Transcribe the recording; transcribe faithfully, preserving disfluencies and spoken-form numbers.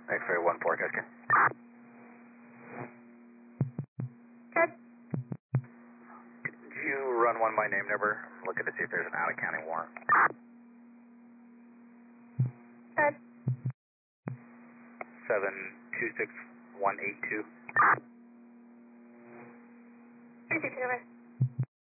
X-ray one four, Jessica. Good. Could you run one by name number? I'm looking to see if there's an out-of-county warrant. Good. seven two six one eight two. Two six over.